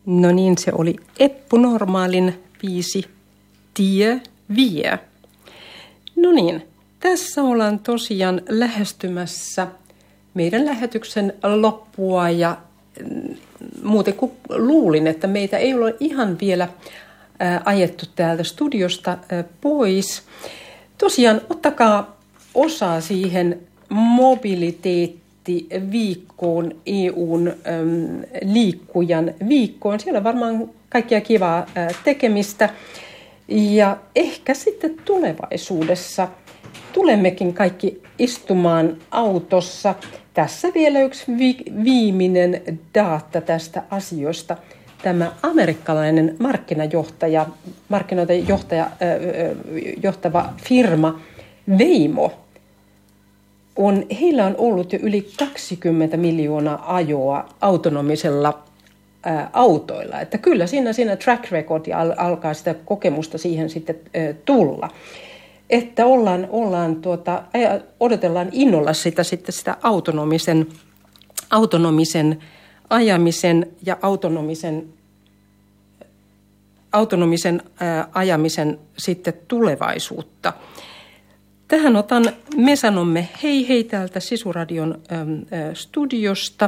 No niin, se oli Eppu Normaalin biisi Tie vie. No niin, tässä ollaan tosiaan lähestymässä meidän lähetyksen loppua ja muuten kuin luulin, että meitä ei ole ihan vielä ajettu täältä studiosta pois. Tosiaan ottakaa osaa siihen mobiliteettiviikkoon, EUn liikkujan viikkoon. Siellä on varmaan kaikkia kivaa tekemistä ja ehkä sitten tulevaisuudessa tulemmekin kaikki istumaan autossa. Tässä vielä yksi viimeinen data tästä asioista. Tämä amerikkalainen markkinoita johtava firma Waymo, heillä on ollut jo yli 20 miljoonaa ajoa autonomisella autoilla. Että kyllä siinä track record alkaa sitä kokemusta siihen sitten tulla. Että odotellaan innolla sitä autonomisen ajamisen ja autonomisen ajamisen sitten tulevaisuutta. Tähän me sanomme hei täältä Sisuradion studiosta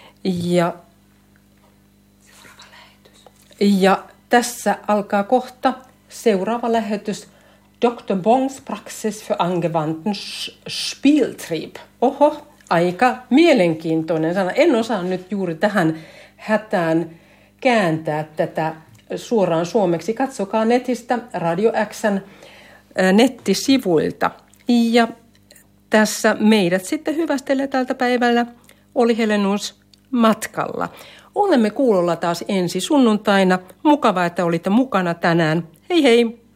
ja tässä alkaa kohta seuraava lähetys Dr. Bongs Praxis für angewandten Spieltrieb. Oho, aika mielenkiintoinen sana. En osaa nyt juuri tähän hätään kääntää tätä suoraan suomeksi. Katsokaa netistä Radio X:n nettisivuilta. Ja tässä meidät sitten hyvästelee tältä päivällä Olli Helenius matkalla. Olemme kuulolla taas ensi sunnuntaina. Mukavaa, että olitte mukana tänään. Hei hei!